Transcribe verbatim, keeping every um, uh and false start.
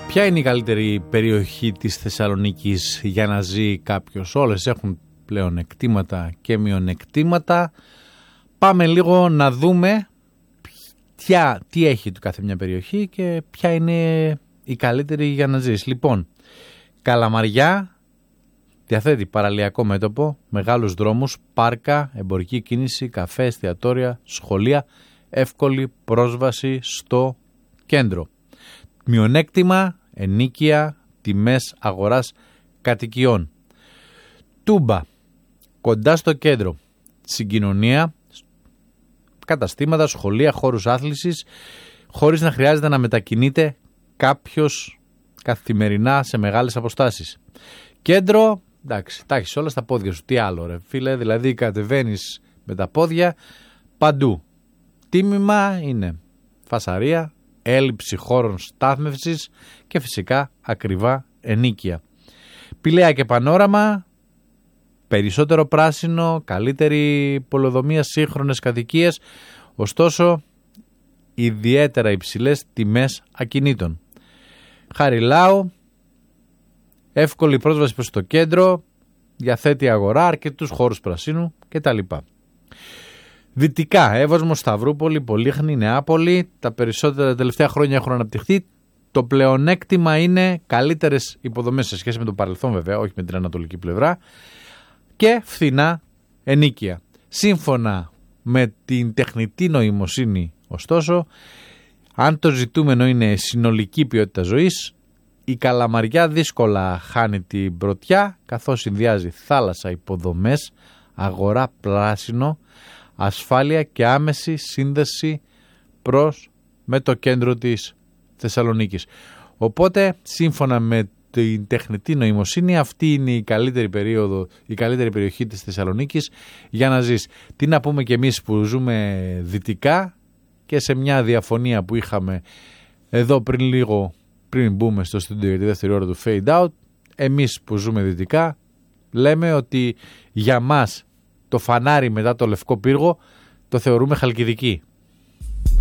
Ποια είναι η καλύτερη περιοχή της Θεσσαλονίκης για να ζει κάποιος? Όλες έχουν πλέον εκτήματα και μειονεκτήματα. Πάμε λίγο να δούμε ποια, τι έχει του κάθε μια περιοχή και ποια είναι η καλύτερη για να ζεις. Λοιπόν, Καλαμαριά διαθέτει παραλιακό μέτωπο, μεγάλους δρόμους, πάρκα, εμπορική κίνηση, καφέ, εστιατόρια, σχολεία, εύκολη πρόσβαση στο κέντρο. Μειονέκτημα, ενοίκια, τιμές αγοράς κατοικιών. Τούμπα, κοντά στο κέντρο, συγκοινωνία, καταστήματα, σχολεία, χώρους άθλησης, χωρίς να χρειάζεται να μετακινείται κάποιος καθημερινά σε μεγάλες αποστάσεις. Κέντρο, εντάξει, τα έχεις όλα στα πόδια σου. Τι άλλο, ρε φίλε, δηλαδή κατεβαίνεις με τα πόδια παντού. Τίμημα είναι φασαρία, έλλειψη χώρων στάθμευσης και φυσικά ακριβά ενοίκια. Πηλαία και Πανόραμα, περισσότερο πράσινο, καλύτερη πολεοδομία, σύγχρονες κατοικίες, ωστόσο ιδιαίτερα υψηλές τιμές ακινήτων. Χαριλάου, εύκολη πρόσβαση προς το κέντρο, διαθέτει αγορά, αρκετούς χώρους πρασίνου κτλ. Δυτικά, Εύωσμο, Σταυρούπολη, Πολύχνη, Νεάπολη, τα περισσότερα τα τελευταία χρόνια έχουν αναπτυχθεί. Το πλεονέκτημα είναι καλύτερες υποδομές σε σχέση με το παρελθόν, βέβαια, όχι με την ανατολική πλευρά, και φθηνά ενοίκια. Σύμφωνα με την τεχνητή νοημοσύνη, ωστόσο, αν το ζητούμενο είναι συνολική ποιότητα ζωής, η Καλαμαριά δύσκολα χάνει την πρωτιά, καθώς συνδυάζει θάλασσα, υποδομές, αγορά, πράσινο, ασφάλεια και άμεση σύνδεση προς με το κέντρο της Θεσσαλονίκης. Οπότε, σύμφωνα με την τεχνητή νοημοσύνη, αυτή είναι η καλύτερη περίοδο, η καλύτερη περιοχή της Θεσσαλονίκης για να ζεις. Τι να πούμε και εμείς που ζούμε δυτικά, και σε μια διαφωνία που είχαμε εδώ πριν λίγο, πριν μπούμε στο στούντιο για τη δεύτερη ώρα του Fade Out, εμείς που ζούμε δυτικά λέμε ότι για μας το φανάρι μετά το Λευκό Πύργο το θεωρούμε Χαλκιδική.